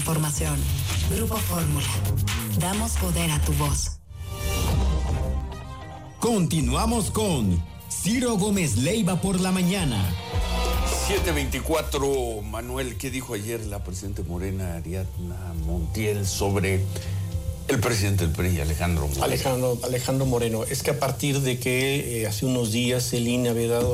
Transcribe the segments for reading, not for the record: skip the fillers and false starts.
información. Grupo Fórmula. Damos poder a tu voz. Continuamos con Ciro Gómez Leiva por la mañana. 7:24, Manuel, ¿qué dijo ayer la presidenta Morena, Ariadna Montiel, sobre el presidente del PRI, Alejandro Moreno? Alejandro Moreno. Es que a partir de que hace unos días el INE había dado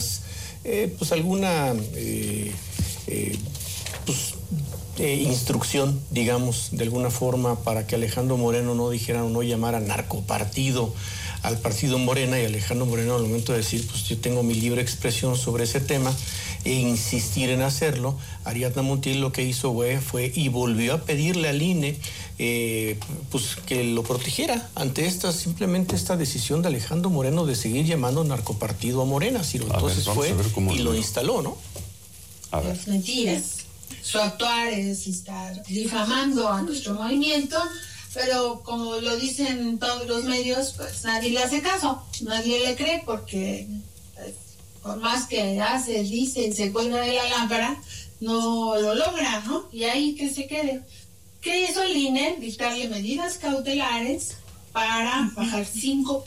instrucción, digamos, de alguna forma, para que Alejandro Moreno no dijera o no llamara narcopartido al partido Morena, y Alejandro Moreno, al momento de decir, pues yo tengo mi libre expresión sobre ese tema, e insistir en hacerlo, Ariadna Montiel lo que hizo fue y volvió a pedirle al INE pues que lo protegiera ante simplemente esta decisión de Alejandro Moreno de seguir llamando narcopartido a Morena. Entonces lo instaló, ¿no? Es mentiras. Su actuar es estar difamando a nuestro movimiento, pero como lo dicen todos los medios, pues nadie le hace caso, nadie le cree, porque pues, por más que hace, dice, se cuelga de la lámpara, no lo logra, ¿no? Y ahí que se quede. ¿Qué hizo el INE? Dictarle medidas cautelares para bajar 5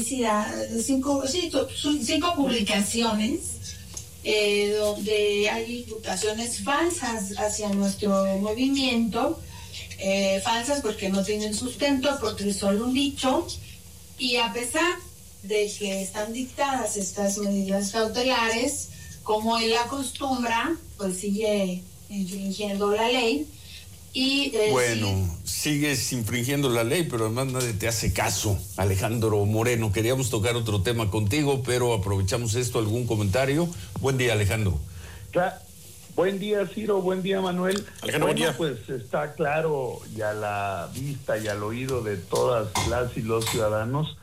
publicaciones donde hay imputaciones falsas hacia nuestro movimiento, falsas porque no tienen sustento, porque es solo un dicho, y a pesar de que están dictadas estas medidas cautelares, como él acostumbra, pues sigue infringiendo la ley. Sigues infringiendo la ley, pero además nadie te hace caso, Alejandro Moreno. Queríamos tocar otro tema contigo, pero aprovechamos esto. ¿Algún comentario? Buen día, Alejandro. Buen día, Ciro. Buen día, Manuel. Alejandro, buen día. Pues está claro y a la vista y al oído de todas las y los ciudadanos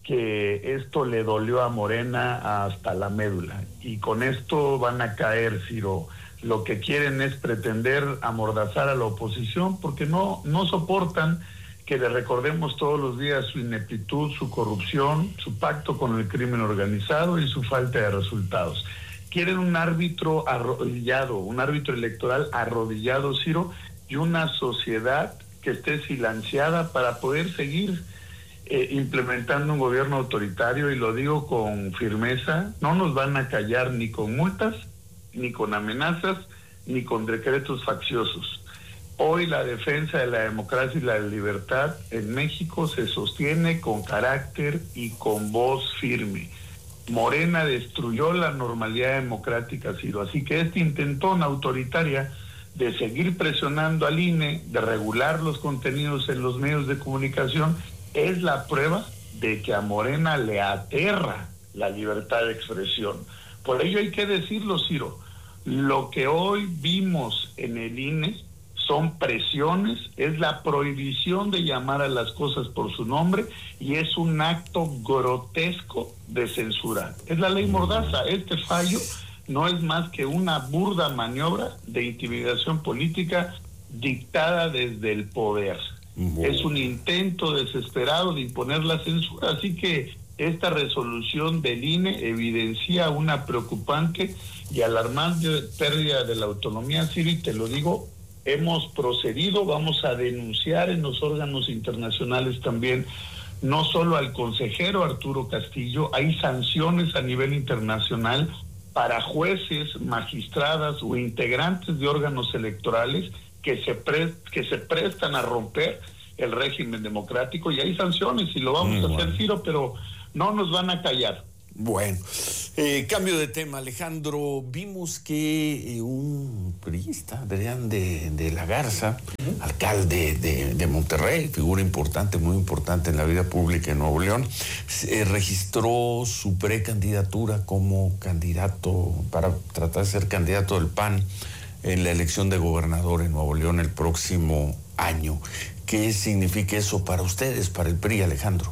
que esto le dolió a Morena hasta la médula. Y con esto van a caer, Ciro. Lo que quieren es pretender amordazar a la oposición porque no soportan que le recordemos todos los días su ineptitud, su corrupción, su pacto con el crimen organizado y su falta de resultados. Quieren un árbitro arrodillado, un árbitro electoral arrodillado, Ciro, y una sociedad que esté silenciada para poder seguir implementando un gobierno autoritario, y lo digo con firmeza. No nos van a callar ni con multas, ni con amenazas, ni con decretos facciosos. Hoy la defensa de la democracia y la libertad en México se sostiene con carácter y con voz firme. Morena destruyó la normalidad democrática, Ciro, así que esta intentona autoritaria de seguir presionando al INE, de regular los contenidos en los medios de comunicación, es la prueba de que a Morena le aterra la libertad de expresión. Por ello hay que decirlo, Ciro, lo que hoy vimos en el INE son presiones, es la prohibición de llamar a las cosas por su nombre, y es un acto grotesco de censura. Es la ley Mordaza. Este fallo no es más que una burda maniobra de intimidación política dictada desde el poder. Es un intento desesperado de imponer la censura, así que esta resolución del INE evidencia una preocupante y alarmante pérdida de la autonomía, Ciro, y te lo digo, hemos procedido, vamos a denunciar en los órganos internacionales también, no solo al consejero Arturo Castillo, hay sanciones a nivel internacional para jueces, magistradas o integrantes de órganos electorales que se prestan a romper el régimen democrático, y hay sanciones y lo vamos a hacer, Ciro, pero no nos van a callar. Bueno, cambio de tema, Alejandro. Vimos que un priista, Adrián de la Garza, alcalde de Monterrey, figura importante, muy importante en la vida pública en Nuevo León, registró su precandidatura como candidato para tratar de ser candidato del PAN en la elección de gobernador en Nuevo León el próximo año. ¿Qué significa eso para ustedes, para el PRI, Alejandro?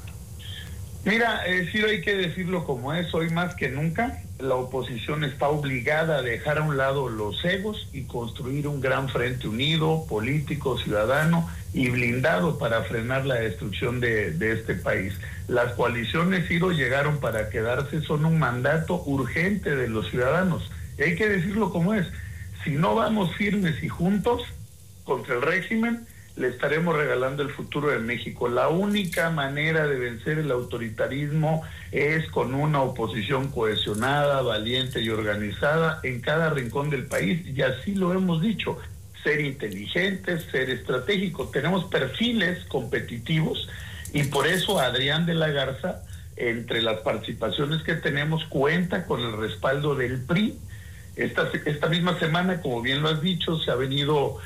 Mira, sí, hay que decirlo como es, hoy más que nunca la oposición está obligada a dejar a un lado los egos y construir un gran frente unido, político, ciudadano y blindado para frenar la destrucción de este país. Las coaliciones, Ciro, llegaron para quedarse, son un mandato urgente de los ciudadanos. Y hay que decirlo como es, si no vamos firmes y juntos, contra el régimen, le estaremos regalando el futuro de México. La única manera de vencer el autoritarismo es con una oposición cohesionada, valiente y organizada en cada rincón del país, y así lo hemos dicho, ser inteligentes, ser estratégicos. Tenemos perfiles competitivos y por eso Adrián de la Garza, entre las participaciones que tenemos, cuenta con el respaldo del PRI. Esta misma semana, como bien lo has dicho, se ha venido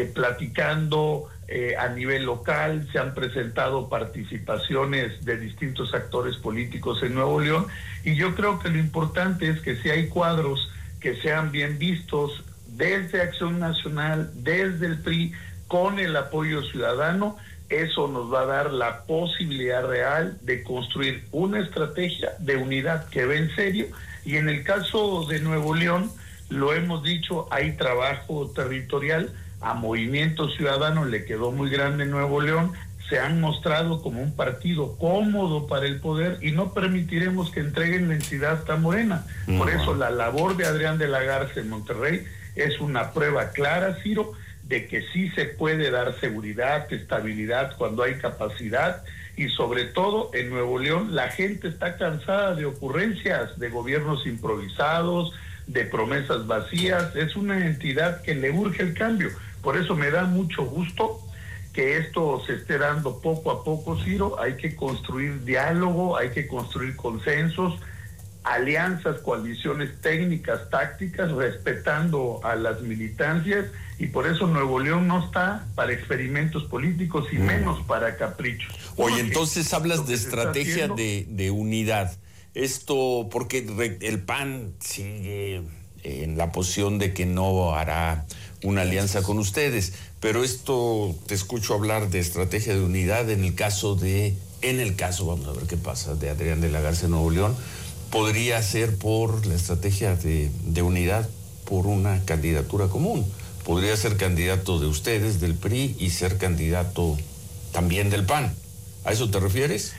platicando a nivel local, se han presentado participaciones de distintos actores políticos en Nuevo León, y yo creo que lo importante es que si hay cuadros que sean bien vistos desde Acción Nacional, desde el PRI, con el apoyo ciudadano, eso nos va a dar la posibilidad real de construir una estrategia de unidad que ve en serio. Y en el caso de Nuevo León, lo hemos dicho, hay trabajo territorial. A Movimiento Ciudadano le quedó muy grande Nuevo León, se han mostrado como un partido cómodo para el poder y no permitiremos que entreguen la entidad hasta Morena. Por eso la labor de Adrián de la Garza en Monterrey es una prueba clara, Ciro, de que sí se puede dar seguridad, estabilidad cuando hay capacidad, y sobre todo en Nuevo León la gente está cansada de ocurrencias, de gobiernos improvisados, de promesas vacías. Es una entidad que le urge el cambio. Por eso me da mucho gusto que esto se esté dando poco a poco, Ciro. Hay que construir diálogo, hay que construir consensos, alianzas, coaliciones técnicas, tácticas, respetando a las militancias, y por eso Nuevo León no está para experimentos políticos y menos para caprichos. Oye, entonces hablas de estrategia de unidad. Esto porque el PAN sigue en la posición de que no hará una alianza con ustedes, pero esto te escucho hablar de estrategia de unidad en el caso, vamos a ver qué pasa, de Adrián de la Garza en Nuevo León. Podría ser por la estrategia de unidad por una candidatura común. Podría ser candidato de ustedes, del PRI, y ser candidato también del PAN. ¿A eso te refieres?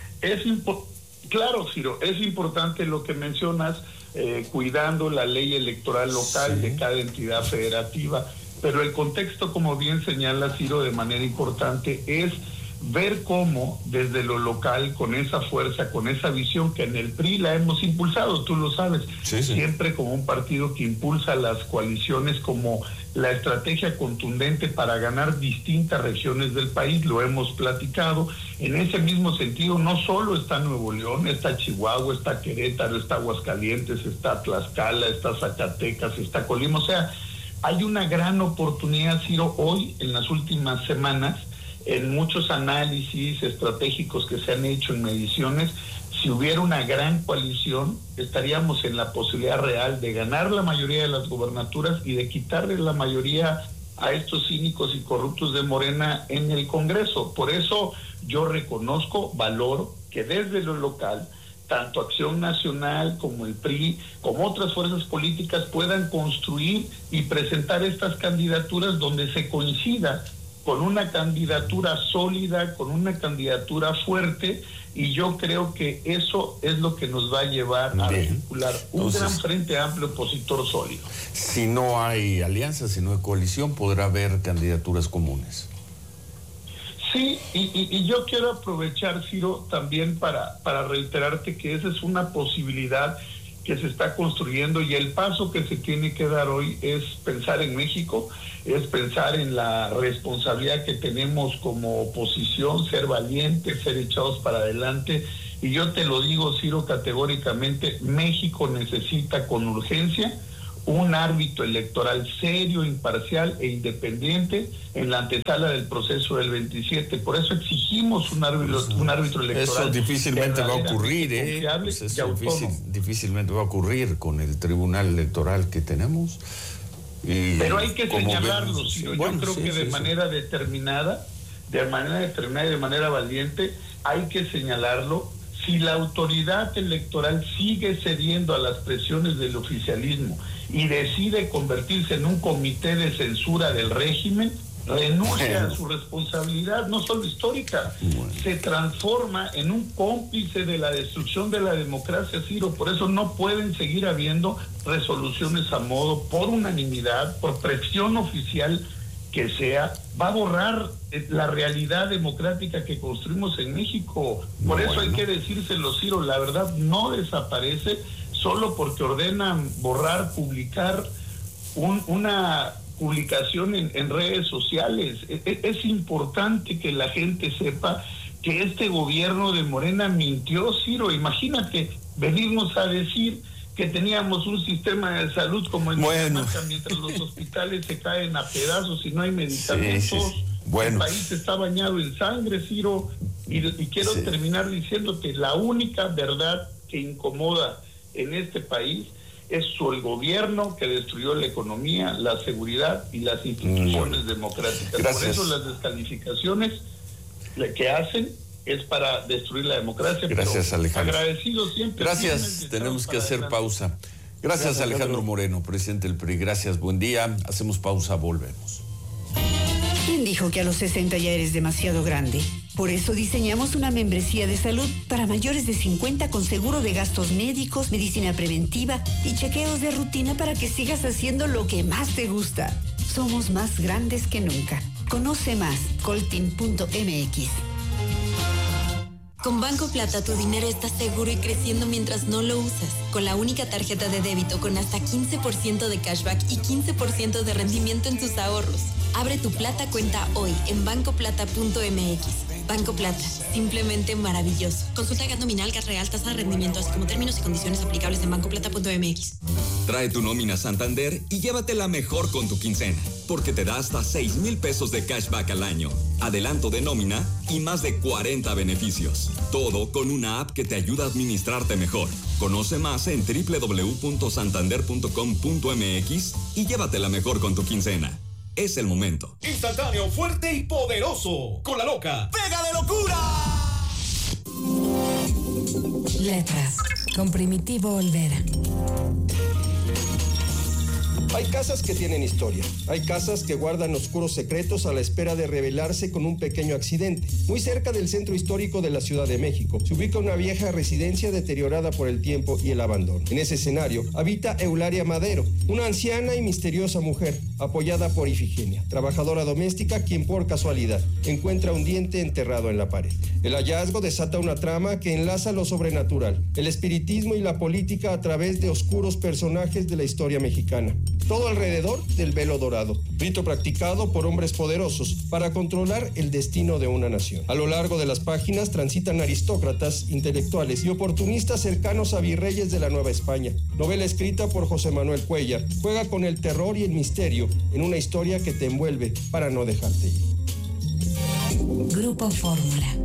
Claro, Ciro, es importante lo que mencionas, cuidando la ley electoral local de cada entidad federativa, pero el contexto, como bien señala Ciro, de manera importante, es ver cómo desde lo local, con esa fuerza, con esa visión que en el PRI la hemos impulsado, tú lo sabes, siempre como un partido que impulsa las coaliciones como la estrategia contundente para ganar distintas regiones del país, lo hemos platicado. En ese mismo sentido, no solo está Nuevo León, está Chihuahua, está Querétaro, está Aguascalientes, está Tlaxcala, está Zacatecas, está Colima. O sea, hay una gran oportunidad, Ciro, hoy, en las últimas semanas, en muchos análisis estratégicos que se han hecho en mediciones, si hubiera una gran coalición, estaríamos en la posibilidad real de ganar la mayoría de las gubernaturas y de quitarle la mayoría a estos cínicos y corruptos de Morena en el Congreso. Por eso yo reconozco, valoro que desde lo local, tanto Acción Nacional como el PRI, como otras fuerzas políticas, puedan construir y presentar estas candidaturas donde se coincida con una candidatura sólida, con una candidatura fuerte, y yo creo que eso es lo que nos va a llevar a articular un gran frente amplio opositor sólido. Si no hay alianza, si no hay coalición, podrá haber candidaturas comunes. Sí, y yo quiero aprovechar, Ciro, también para reiterarte que esa es una posibilidad que se está construyendo, y el paso que se tiene que dar hoy es pensar en México, es pensar en la responsabilidad que tenemos como oposición, ser valientes, ser echados para adelante. Y yo te lo digo, Ciro, categóricamente, México necesita con urgencia un árbitro electoral serio, imparcial e independiente en la antesala del proceso del 27. Por eso exigimos un árbitro electoral. Eso difícilmente va a ocurrir, pues eso difícilmente va a ocurrir con el tribunal electoral que tenemos. Pero hay que señalarlo, yo creo que de manera determinada, de manera valiente, hay que señalarlo. Si la autoridad electoral sigue cediendo a las presiones del oficialismo y decide convertirse en un comité de censura del régimen, renuncia a su responsabilidad, no solo histórica, se transforma en un cómplice de la destrucción de la democracia, Ciro. Por eso no pueden seguir habiendo resoluciones a modo, por unanimidad, por presión oficial, que sea, va a borrar la realidad democrática que construimos en México. Por eso hay que decírselo, Ciro, la verdad no desaparece solo porque ordenan borrar, publicar una publicación en redes sociales. Es importante que la gente sepa que este gobierno de Morena mintió, Ciro. Imagínate, venimos a decir que teníamos un sistema de salud como en Dinamarca, mientras los hospitales se caen a pedazos y no hay medicamentos. Sí. Bueno. El país está bañado en sangre, Ciro, y quiero terminar diciendo que la única verdad que incomoda en este país es el gobierno que destruyó la economía, la seguridad y las instituciones democráticas. Gracias. Por eso las descalificaciones que hacen es para destruir la democracia. Gracias, Alejandro. Agradecido siempre. Gracias, tenemos que hacer pausa. Gracias, Alejandro Moreno, presidente del PRI. Gracias, buen día. Hacemos pausa, volvemos. ¿Quién dijo que a los 60 ya eres demasiado grande? Por eso diseñamos una membresía de salud para mayores de 50 con seguro de gastos médicos, medicina preventiva y chequeos de rutina para que sigas haciendo lo que más te gusta. Somos más grandes que nunca. Conoce más, coltin.mx. Con Banco Plata tu dinero está seguro y creciendo mientras no lo usas. Con la única tarjeta de débito con hasta 15% de cashback y 15% de rendimiento en tus ahorros. Abre tu Plata cuenta hoy en bancoplata.mx. Banco Plata, simplemente maravilloso. Consulta gas nominal, gas real, tasa de rendimiento, así como términos y condiciones aplicables en bancoplata.mx. Trae tu nómina Santander y llévatela mejor con tu quincena, porque te da hasta 6,000 pesos de cashback al año, adelanto de nómina y más de 40 beneficios. Todo con una app que te ayuda a administrarte mejor. Conoce más en www.santander.com.mx y llévatela mejor con tu quincena. Es el momento. Instantáneo, fuerte y poderoso. Con la loca. ¡Pega de locura! Letras. Con Primitivo Olvera. Hay casas que tienen historia, hay casas que guardan oscuros secretos a la espera de revelarse con un pequeño accidente. Muy cerca del centro histórico de la Ciudad de México se ubica una vieja residencia deteriorada por el tiempo y el abandono. En ese escenario habita Eularia Madero, una anciana y misteriosa mujer apoyada por Ifigenia, trabajadora doméstica quien por casualidad encuentra un diente enterrado en la pared. El hallazgo desata una trama que enlaza lo sobrenatural, el espiritismo y la política a través de oscuros personajes de la historia mexicana. Todo alrededor del velo dorado, rito practicado por hombres poderosos para controlar el destino de una nación. A lo largo de las páginas transitan aristócratas, intelectuales y oportunistas cercanos a virreyes de la Nueva España. Novela escrita por José Manuel Cuellar, juega con el terror y el misterio en una historia que te envuelve para no dejarte ir. Grupo Fórmula.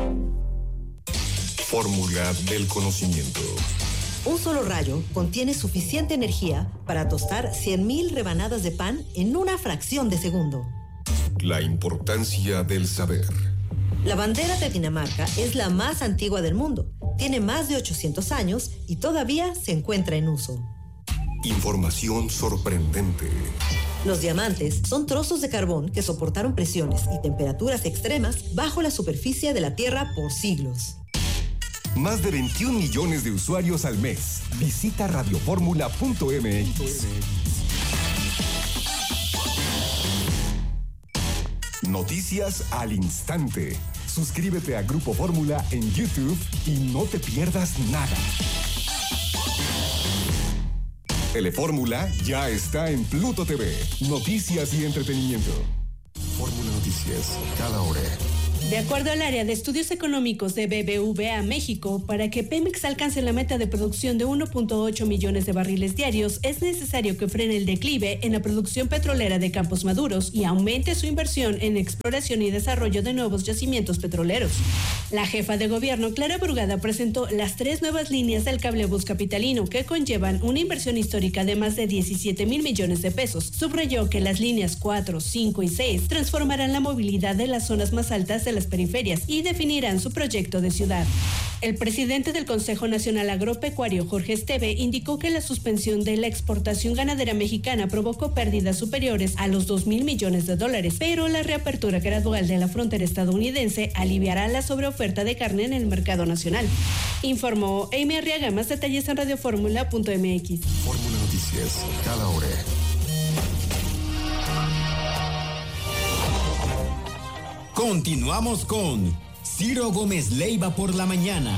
Fórmula del conocimiento. Un solo rayo contiene suficiente energía para tostar 100,000 rebanadas de pan en una fracción de segundo. La importancia del saber. La bandera de Dinamarca es la más antigua del mundo. Tiene más de 800 años y todavía se encuentra en uso. Información sorprendente. Los diamantes son trozos de carbón que soportaron presiones y temperaturas extremas bajo la superficie de la Tierra por siglos. Más de 21 millones de usuarios al mes. Visita radioformula.mx. Noticias al instante. Suscríbete a Grupo Fórmula en YouTube y no te pierdas nada. Telefórmula ya está en Pluto TV. Noticias y entretenimiento. Fórmula Noticias, cada hora. De acuerdo al área de estudios económicos de BBVA México, para que Pemex alcance la meta de producción de 1.8 millones de barriles diarios, es necesario que frene el declive en la producción petrolera de Campos Maduros y aumente su inversión en exploración y desarrollo de nuevos yacimientos petroleros. La jefa de gobierno, Clara Brugada, presentó las 3 nuevas líneas del cablebús capitalino que conllevan una inversión histórica de más de 17,000 millones de pesos. Subrayó que las líneas 4, 5 y 6 transformarán la movilidad de las zonas más altas de las periferias y definirán su proyecto de ciudad. El presidente del Consejo Nacional Agropecuario, Jorge Esteve, indicó que la suspensión de la exportación ganadera mexicana provocó pérdidas superiores a los 2,000 millones de dólares, pero la reapertura gradual de la frontera estadounidense aliviará la sobreoferta de carne en el mercado nacional. Informó Amy Arriaga. Más detalles en radioformula.mx. Fórmula Noticias, cada hora. Continuamos con Ciro Gómez Leiva por la mañana.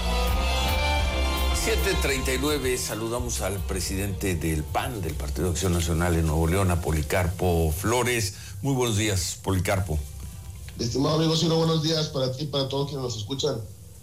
7:39, saludamos al presidente del PAN, del Partido de Acción Nacional en Nuevo León, a Policarpo Flores. Muy buenos días, Policarpo. Estimado amigo Ciro, buenos días para ti y para todos quienes nos escuchan.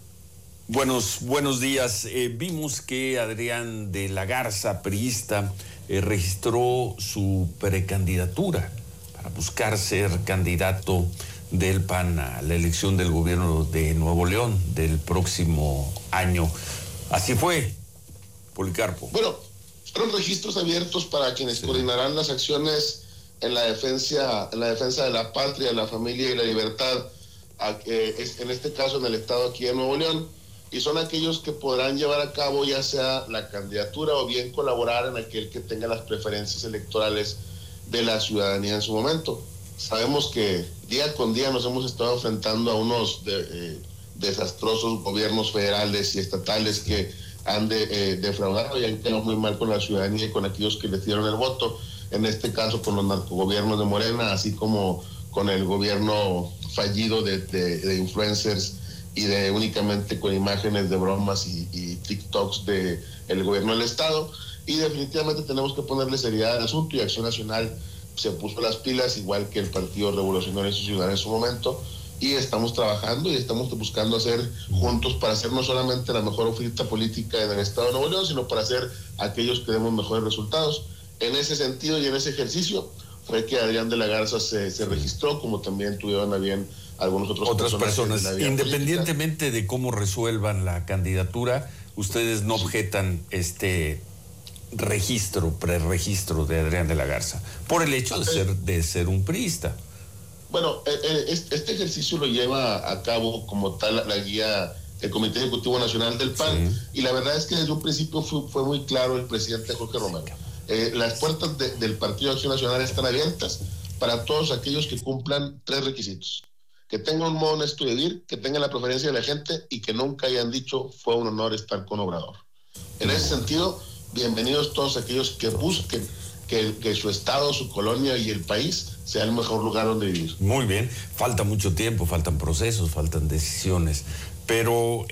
Buenos días. Vimos que Adrián de la Garza, priista, registró su precandidatura para buscar ser candidato del PAN a la elección del gobierno de Nuevo León del próximo año. Así fue, Policarpo. Bueno, fueron registros abiertos para quienes coordinarán las acciones en la defensa de la patria, la familia y la libertad, en este caso en el estado aquí de Nuevo León, y son aquellos que podrán llevar a cabo ya sea la candidatura o bien colaborar en aquel que tenga las preferencias electorales de la ciudadanía en su momento. Sabemos que día con día nos hemos estado enfrentando a unos desastrosos gobiernos federales y estatales que han defraudado y han quedado muy mal con la ciudadanía y con aquellos que les dieron el voto, en este caso con los narcogobiernos de Morena, así como con el gobierno fallido de influencers y de únicamente con imágenes de bromas y TikToks del gobierno del estado. Y definitivamente tenemos que ponerle seriedad al asunto, y Acción Nacional se puso las pilas, igual que el Partido Revolucionario Institucional en su momento, y estamos trabajando y estamos buscando hacer juntos para hacer no solamente la mejor oferta política en el estado de Nuevo León, sino para hacer aquellos que demos mejores resultados. En ese sentido y en ese ejercicio fue que Adrián de la Garza se registró, como también tuvieron a bien algunos otras personas. Independientemente de cómo resuelvan la candidatura, ustedes no objetan este preregistro de Adrián de la Garza, por el hecho de ser un priista. Bueno, este ejercicio lo lleva a cabo como tal la guía del Comité Ejecutivo Nacional del PAN, y la verdad es que desde un principio fue muy claro el presidente Jorge Romero. Las puertas del Partido de Acción Nacional están abiertas para todos aquellos que cumplan 3 requisitos: que tengan un modo honesto de vivir, que tengan la preferencia de la gente y que nunca hayan dicho fue un honor estar con Obrador. En ese sentido, bienvenidos todos aquellos que busquen que su estado, su colonia y el país sea el mejor lugar donde vivir. Muy bien, falta mucho tiempo, faltan procesos, faltan decisiones, pero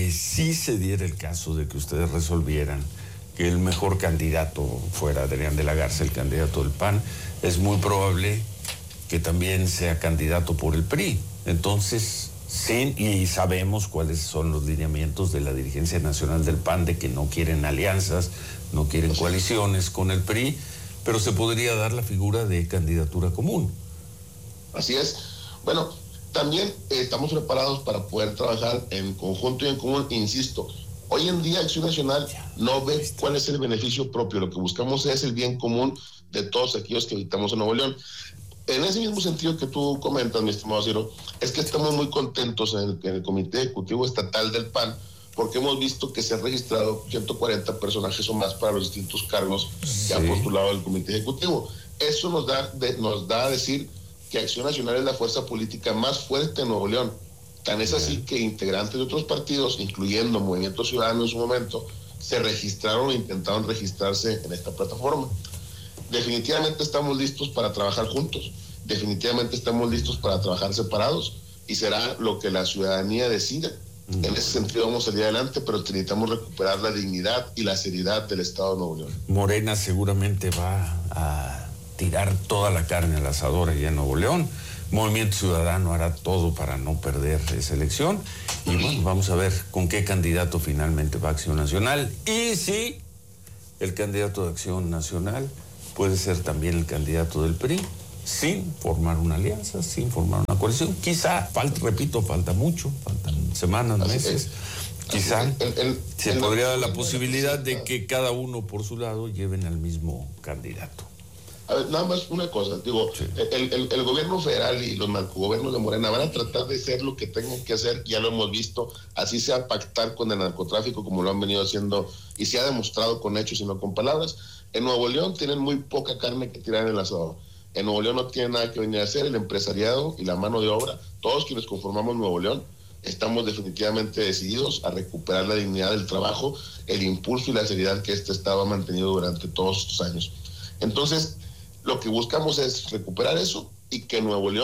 si se diera el caso de que ustedes resolvieran que el mejor candidato fuera Adrián de la Garza, el candidato del PAN, es muy probable que también sea candidato por el PRI. Entonces, sí, y sabemos cuáles son los lineamientos de la dirigencia nacional del PAN, de que no quieren alianzas, no quieren coaliciones con el PRI, pero se podría dar la figura de candidatura común. Así es. Bueno, también estamos preparados para poder trabajar en conjunto y en común. Insisto, hoy en día Acción Nacional no ve cuál es el beneficio propio. Lo que buscamos es el bien común de todos aquellos que habitamos en Nuevo León. En ese mismo sentido que tú comentas, mi estimado Ciro, es que estamos muy contentos en el Comité Ejecutivo Estatal del PAN, porque hemos visto que se han registrado 140 personajes o más para los distintos cargos que ha postulado el Comité Ejecutivo. Eso nos da a decir que Acción Nacional es la fuerza política más fuerte en Nuevo León. Tan es así que integrantes de otros partidos, incluyendo Movimiento Ciudadano en su momento, se registraron e intentaron registrarse en esta plataforma. Definitivamente estamos listos para trabajar juntos, definitivamente estamos listos para trabajar separados, y será lo que la ciudadanía decida. En ese sentido vamos a salir adelante, pero necesitamos recuperar la dignidad y la seriedad del Estado de Nuevo León. Morena seguramente va a tirar toda la carne al asador allá en Nuevo León. Movimiento Ciudadano hará todo para no perder esa elección. Y bueno, vamos a ver con qué candidato finalmente va Acción Nacional. Y si el candidato de Acción Nacional puede ser también el candidato del PRI, sin formar una alianza, sin formar una coalición. Quizá, falta mucho, faltan semanas, meses. Quizá se podría dar la posibilidad de que cada uno por su lado lleven al mismo candidato. A ver, nada más una cosa, digo, el gobierno federal y los narcogobiernos de Morena van a tratar de hacer lo que tengan que hacer, ya lo hemos visto, así sea pactar con el narcotráfico como lo han venido haciendo, y se ha demostrado con hechos y no con palabras. En Nuevo León tienen muy poca carne que tirar en el asador. En Nuevo León no tiene nada que venir a hacer, el empresariado y la mano de obra, todos quienes conformamos Nuevo León, estamos definitivamente decididos a recuperar la dignidad del trabajo, el impulso y la seriedad que este Estado ha mantenido durante todos estos años. Entonces, lo que buscamos es recuperar eso y que Nuevo León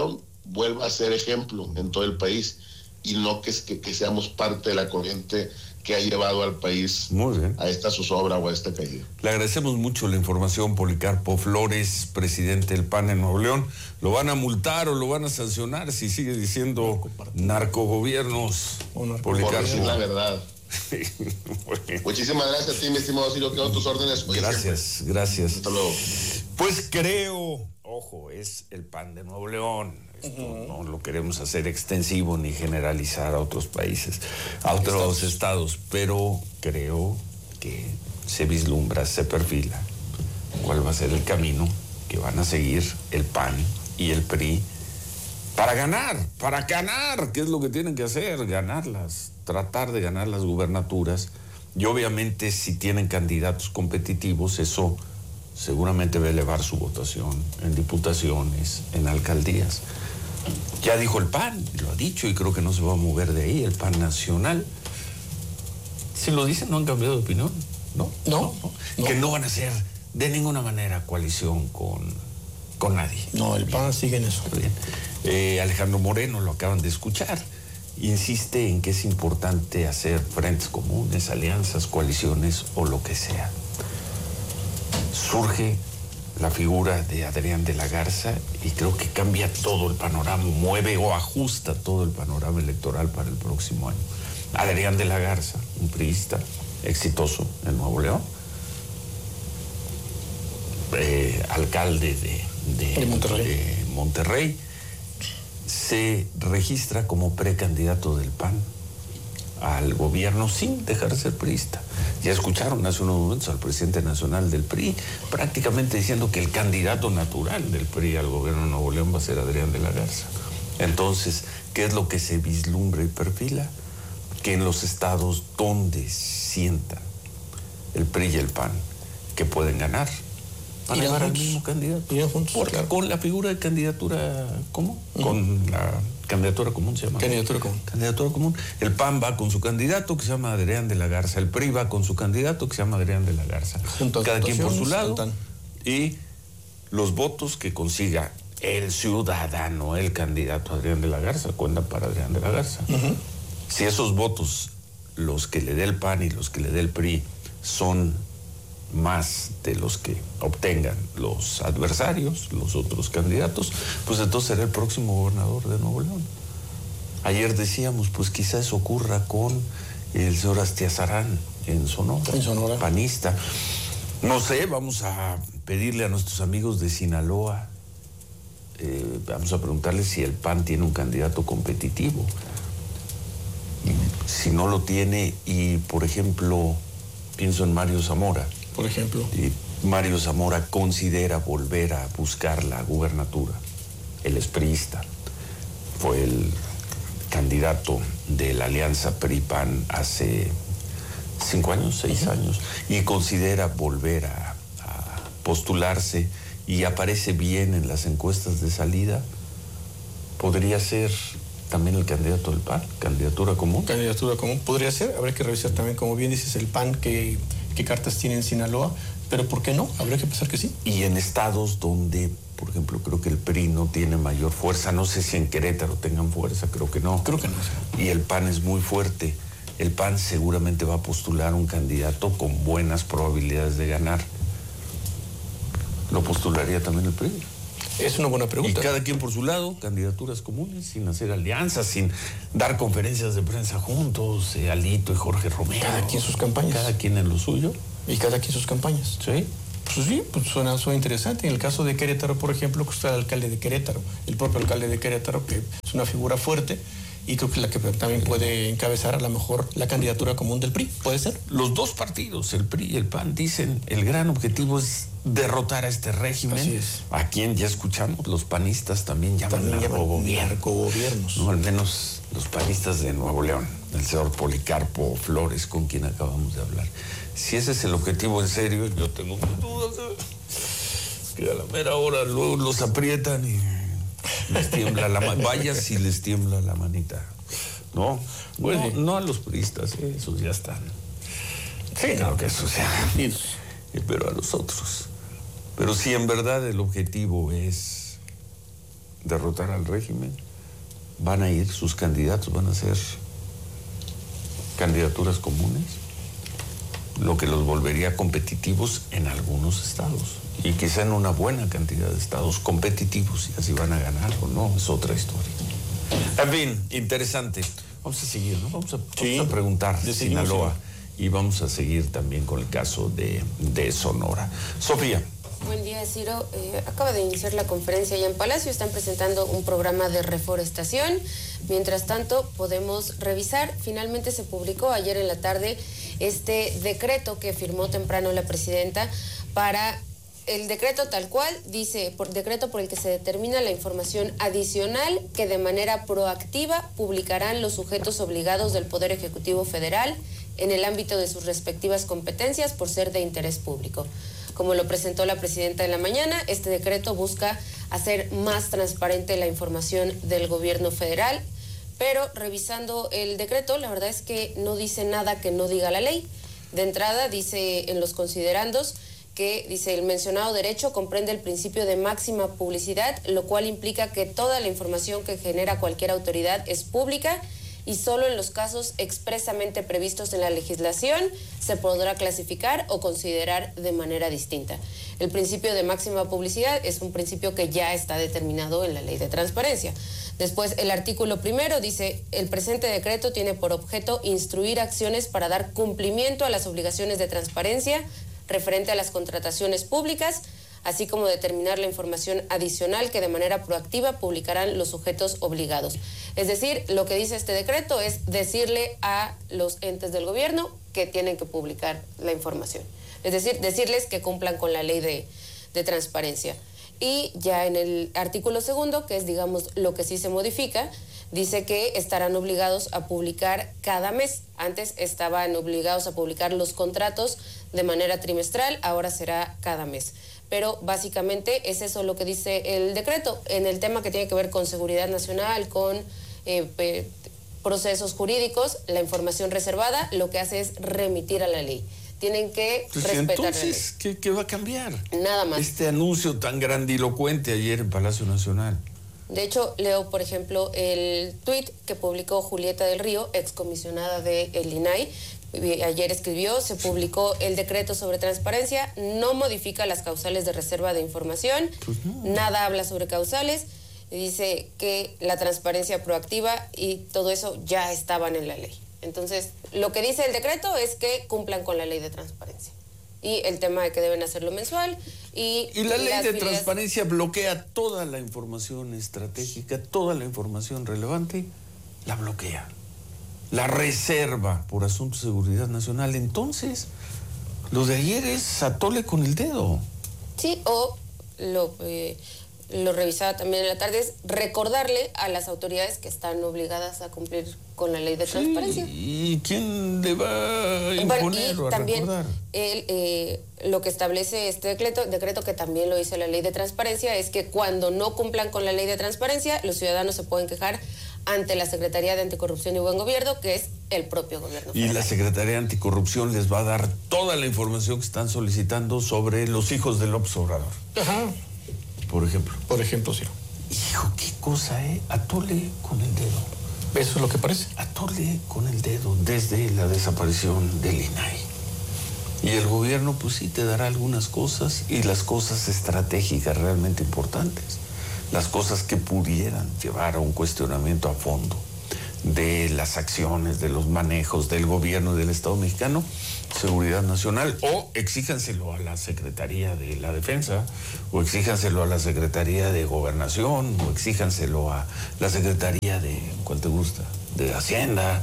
vuelva a ser ejemplo en todo el país y no que seamos parte de la corriente que ha llevado al país a esta zozobra o a esta caída. Le agradecemos mucho la información, Policarpo Flores, presidente del PAN en Nuevo León. ¿Lo van a multar o lo van a sancionar si sigue diciendo narcogobiernos? Por decir la verdad. Muchísimas gracias a ti, mi estimado Ciro, quedo a tus órdenes. Gracias, gracias. Hasta luego. Pues creo, ojo, es el PAN de Nuevo León. Esto no lo queremos hacer extensivo ni generalizar a otros países, a otros estados, pero creo que se vislumbra, se perfila cuál va a ser el camino que van a seguir el PAN y el PRI para ganar, ¿qué es lo que tienen que hacer? Ganarlas, tratar de ganar las gubernaturas, y obviamente si tienen candidatos competitivos, eso seguramente va a elevar su votación en diputaciones, en alcaldías. Ya dijo el PAN, lo ha dicho y creo que no se va a mover de ahí, el PAN nacional. Si lo dicen, no han cambiado de opinión, ¿no? No. Que no van a hacer de ninguna manera coalición con nadie. No, el PAN sigue en eso. Bien. Alejandro Moreno, lo acaban de escuchar, insiste en que es importante hacer frentes comunes, alianzas, coaliciones o lo que sea. Surge la figura de Adrián de la Garza y creo que cambia todo el panorama, mueve o ajusta todo el panorama electoral para el próximo año. Adrián de la Garza, un priista exitoso en Nuevo León, alcalde de Monterrey, se registra como precandidato del PAN al gobierno sin dejar de ser priista. Ya escucharon hace unos momentos al presidente nacional del PRI prácticamente diciendo que el candidato natural del PRI al gobierno de Nuevo León va a ser Adrián de la Garza. Entonces, ¿qué es lo que se vislumbra y perfila? Que en los estados donde sientan el PRI y el PAN que pueden ganar, van a llevar al mismo candidato. Claro. Con la figura de candidatura común. Con la candidatura común se llama. Candidatura común. El PAN va con su candidato que se llama Adrián de la Garza. El PRI va con su candidato que se llama Adrián de la Garza. Cada quien por su lado. Y los votos que consiga el ciudadano, el candidato Adrián de la Garza, cuentan para Adrián de la Garza. Si esos votos, los que le dé el PAN y los que le dé el PRI, son más de los que obtengan los adversarios, los otros candidatos, pues entonces será el próximo gobernador de Nuevo León. Ayer decíamos, pues quizás ocurra con el señor Astiazarán en Sonora, panista. No sé, vamos a pedirle a nuestros amigos de Sinaloa, vamos a preguntarles si el PAN tiene un candidato competitivo. Si no lo tiene, y por ejemplo, pienso en Mario Zamora. Por ejemplo. Y Mario Zamora considera volver a buscar la gubernatura. Él es priista. Fue el candidato de la alianza PRI-PAN hace 5 años, 6 años. Y considera volver a postularse y aparece bien en las encuestas de salida. Podría ser también el candidato del PAN, candidatura común. Candidatura común, podría ser. Habría que revisar también, como bien dices, el PAN, qué cartas tiene en Sinaloa, pero ¿por qué no? Habría que pensar que sí. Y en estados donde, por ejemplo, creo que el PRI no tiene mayor fuerza, no sé si en Querétaro tengan fuerza, creo que no. Creo que no. Sí. Y el PAN es muy fuerte. El PAN seguramente va a postular un candidato con buenas probabilidades de ganar. ¿Lo postularía también el PRI? Es una buena pregunta. Y cada quien por su lado, candidaturas comunes, sin hacer alianzas, sin dar conferencias de prensa juntos, Alito y Jorge Romero. Cada quien sus campañas. Cada quien en lo suyo. Y cada quien sus campañas. Sí. Pues sí, pues suena interesante. En el caso de Querétaro, por ejemplo, que está el alcalde de Querétaro, el propio alcalde de Querétaro, que es una figura fuerte, y creo que la que también puede encabezar a lo mejor la candidatura común del PRI, ¿puede ser? Los dos partidos, el PRI y el PAN, dicen el gran objetivo es derrotar a este régimen. Así es. A quien ya escuchamos, los panistas también llaman narcogobiernos. No, al menos los panistas de Nuevo León, el señor Policarpo Flores, con quien acabamos de hablar. Si ese es el objetivo en serio, yo tengo mis dudas que a la mera hora luego los aprietan y les tiembla la mano. Vaya si les tiembla la manita. No, bueno, no a los priistas, esos ya están. Sí, claro que eso sea. Pero a los otros. Pero si en verdad el objetivo es derrotar al régimen, van a ir, sus candidatos van a ser candidaturas comunes, lo que los volvería competitivos en algunos estados y quizá en una buena cantidad de estados competitivos, y así van a ganar o no, es otra historia. En fin, interesante. Vamos a seguir, ¿no? Vamos a preguntar de Sinaloa y vamos a seguir también con el caso de Sonora. Sofía. Buen día, Ciro. Acaba de iniciar la conferencia ya en Palacio. Están presentando un programa de reforestación. Mientras tanto, podemos revisar. Finalmente se publicó ayer en la tarde este decreto que firmó temprano la presidenta para... El decreto tal cual dice, decreto por el que se determina la información adicional que de manera proactiva publicarán los sujetos obligados del Poder Ejecutivo Federal en el ámbito de sus respectivas competencias por ser de interés público. Como lo presentó la presidenta en la mañana, este decreto busca hacer más transparente la información del gobierno federal, pero revisando el decreto, la verdad es que no dice nada que no diga la ley. De entrada dice en los considerandos que dice el mencionado derecho comprende el principio de máxima publicidad, lo cual implica que toda la información que genera cualquier autoridad es pública y solo en los casos expresamente previstos en la legislación se podrá clasificar o considerar de manera distinta. El principio de máxima publicidad es un principio que ya está determinado en la Ley de Transparencia. Después, el artículo 1 dice, el presente decreto tiene por objeto instruir acciones para dar cumplimiento a las obligaciones de transparencia referente a las contrataciones públicas, así como determinar la información adicional que de manera proactiva publicarán los sujetos obligados. Es decir, lo que dice este decreto es decirle a los entes del gobierno que tienen que publicar la información. Es decir, decirles que cumplan con la ley de transparencia. Y ya en el artículo 2, que es, digamos, lo que sí se modifica, dice que estarán obligados a publicar cada mes. Antes estaban obligados a publicar los contratos de manera trimestral, ahora será cada mes. Pero básicamente es eso lo que dice el decreto. En el tema que tiene que ver con seguridad nacional, con procesos jurídicos, la información reservada lo que hace es remitir a la ley. Tienen que respetar la ley. Entonces, ¿qué va a cambiar? Nada más. Este anuncio tan grandilocuente ayer en Palacio Nacional. De hecho, leo, por ejemplo, el tuit que publicó Julieta del Río, excomisionada del INAI. Ayer escribió, se publicó el decreto sobre transparencia, no modifica las causales de reserva de información, pues no. Nada habla sobre causales, dice que la transparencia proactiva y todo eso ya estaban en la ley. Entonces, lo que dice el decreto es que cumplan con la ley de transparencia. Y el tema de que deben hacerlo mensual. Y la ley de transparencia bloquea toda la información estratégica, toda la información relevante, la bloquea. La reserva por asuntos de seguridad nacional. Entonces, lo de ayer es atole con el dedo. Sí, o lo revisaba también en la tarde, es recordarle a las autoridades que están obligadas a cumplir con la ley de transparencia. ¿Y quién le va a imponer o a también recordar? Lo que establece este decreto que también lo dice la ley de transparencia, es que cuando no cumplan con la ley de transparencia, los ciudadanos se pueden quejar ante la Secretaría de Anticorrupción y Buen Gobierno, que es el propio gobierno federal. Y la Secretaría de Anticorrupción les va a dar toda la información que están solicitando sobre los hijos de López Obrador. Ajá. Por ejemplo. Por ejemplo, sí. Hijo, qué cosa, atole con el dedo. Eso es lo que parece. Atole con el dedo desde la desaparición del INAI. Y el gobierno, pues sí, te dará algunas cosas y las cosas estratégicas realmente importantes. Las cosas que pudieran llevar a un cuestionamiento a fondo de las acciones, de los manejos del gobierno del Estado mexicano, seguridad nacional, o exíjanselo a la Secretaría de la Defensa, o exíjanselo a la Secretaría de Gobernación, o exíjanselo a la Secretaría de, ¿cuál te gusta?, de Hacienda.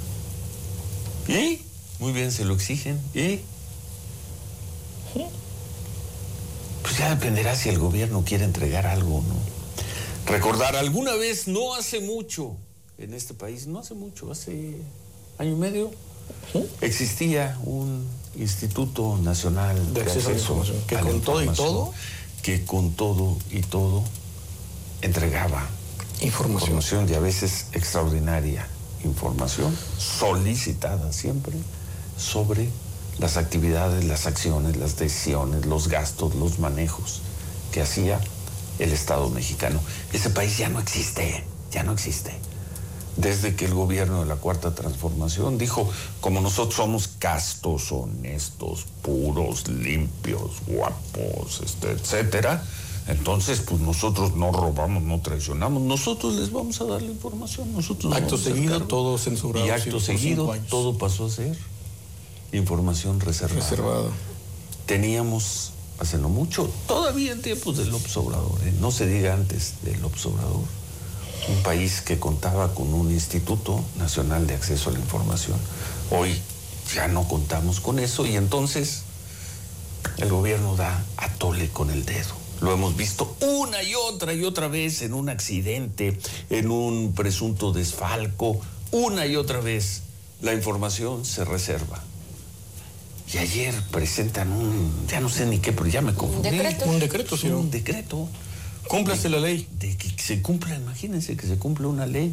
Y, muy bien, se lo exigen, y pues ya dependerá si el gobierno quiere entregar algo o no. Recordar, alguna vez, no hace mucho, en este país, no hace mucho, hace año y medio, existía un Instituto Nacional de Acceso a la Información, que con todo y todo, que con todo y todo entregaba información y a veces extraordinaria información, solicitada siempre, sobre las actividades, las acciones, las decisiones, los gastos, los manejos que hacía el Estado mexicano. Ese país ya no existe. Desde que el gobierno de la Cuarta Transformación dijo, como nosotros somos castos, honestos, puros, limpios, guapos, etcétera, entonces pues nosotros no robamos, no traicionamos, nosotros les vamos a dar la información, nosotros acto seguido todo censurado. Y acto seguido todo pasó a ser información reservada. Teníamos, hace no mucho, todavía en tiempos de López Obrador, no se diga antes de López Obrador, un país que contaba con un Instituto Nacional de Acceso a la Información. Hoy ya no contamos con eso y entonces el gobierno da a tole con el dedo. Lo hemos visto una y otra vez en un accidente, en un presunto desfalco, una y otra vez la información se reserva. Y ayer presentan ya no sé ni qué, pero ya me confundí. Un decreto, sí. Un decreto. Cúmplase la ley. De que se cumpla, imagínense que se cumpla una ley.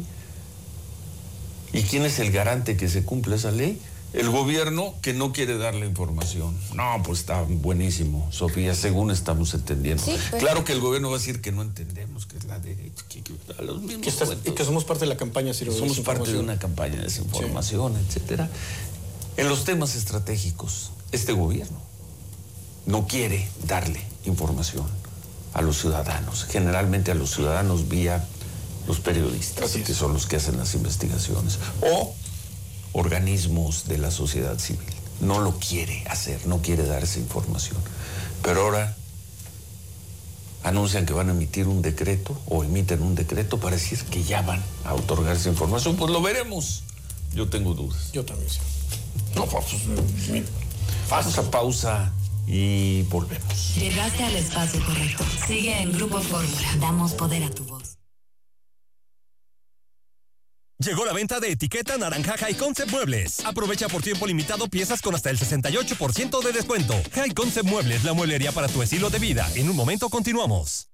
¿Y quién es el garante que se cumpla esa ley? El gobierno que no quiere dar la información. No, pues está buenísimo, Sofía, según estamos entendiendo. Sí, pues, claro que el gobierno va a decir que no entendemos, que es la derecha, que los mismos y que somos parte de la campaña, Ciro. Somos parte de una campaña de desinformación, etcétera. En los temas estratégicos, este gobierno no quiere darle información a los ciudadanos, generalmente a los ciudadanos vía los periodistas, que son los que hacen las investigaciones, o organismos de la sociedad civil. No lo quiere hacer, no quiere dar esa información. Pero ahora anuncian que van a emitir un decreto o emiten un decreto para decir que ya van a otorgar esa información. Pues lo veremos. Yo tengo dudas. Yo también, sí. No, pues, vamos a pausa y volvemos. Llegaste al espacio correcto. Sigue en Grupo Fórmula. Damos poder a tu voz. Llegó la venta de etiqueta naranja High Concept Muebles. Aprovecha por tiempo limitado piezas con hasta el 68% de descuento. High Concept Muebles, la mueblería para tu estilo de vida. En un momento continuamos.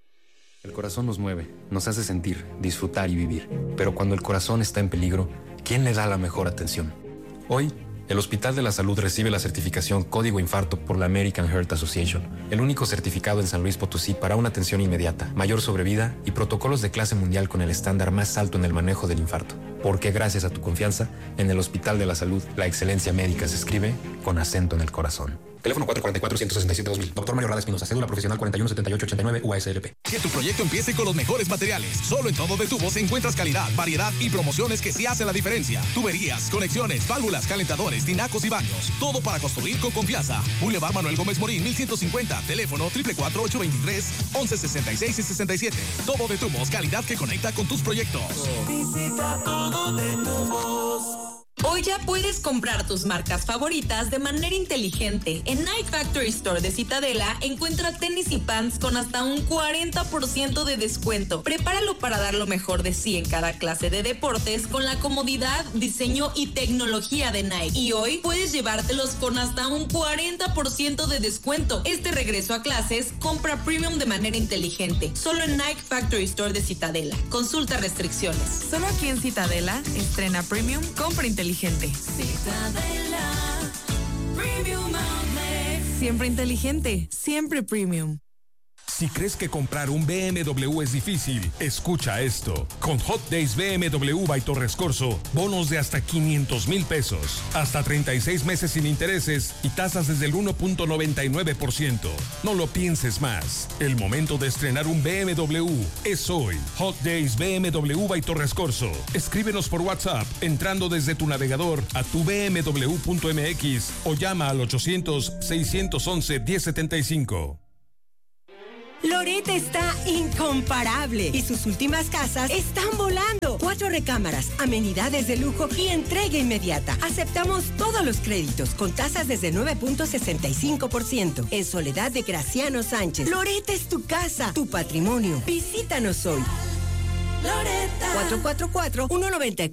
El corazón nos mueve, nos hace sentir, disfrutar y vivir. Pero cuando el corazón está en peligro, ¿quién le da la mejor atención? Hoy, el Hospital de la Salud recibe la certificación Código Infarto por la American Heart Association, el único certificado en San Luis Potosí para una atención inmediata, mayor sobrevida y protocolos de clase mundial con el estándar más alto en el manejo del infarto. Porque gracias a tu confianza, en el Hospital de la Salud, la excelencia médica se escribe con acento en el corazón. Teléfono 444-167-2000. Doctor Mario Rada Espinosa. Cédula profesional 417889 UASLP. Que tu proyecto empiece con los mejores materiales. Solo en Todo de Tubos encuentras calidad, variedad y promociones que sí hacen la diferencia. Tuberías, conexiones, válvulas, calentadores, tinacos y baños. Todo para construir con confianza. Boulevard Manuel Gómez Morín, 1150. Teléfono 444-823-1166 y 67. Todo de Tubos, calidad que conecta con tus proyectos. Visita Todo de Tubos. Hoy ya puedes comprar tus marcas favoritas de manera inteligente. En Nike Factory Store de Citadela encuentra tenis y pants con hasta un 40% de descuento. Prepáralo para dar lo mejor de sí en cada clase de deportes con la comodidad, diseño y tecnología de Nike. Y hoy puedes llevártelos con hasta un 40% de descuento. Este regreso a clases, compra premium de manera inteligente. Solo en Nike Factory Store de Citadela. Consulta restricciones. Solo aquí en Citadela, estrena premium, compra inteligente. Citadela, Premium Outlet. Siempre inteligente, siempre premium. Si crees que comprar un BMW es difícil, escucha esto. Con Hot Days BMW by Torres Corso, bonos de hasta 500,000 pesos, hasta 36 meses sin intereses y tasas desde el 1.99%. No lo pienses más. El momento de estrenar un BMW es hoy. Hot Days BMW by Torres Corso. Escríbenos por WhatsApp entrando desde tu navegador a tubmw.mx o llama al 800-611-1075. Loret está incomparable y sus últimas casas están volando. 4 recámaras, amenidades de lujo y entrega inmediata. Aceptamos todos los créditos con tasas desde 9.65%. En Soledad de Graciano Sánchez. Loret es tu casa, tu patrimonio. Visítanos hoy. Loretta. 444-194.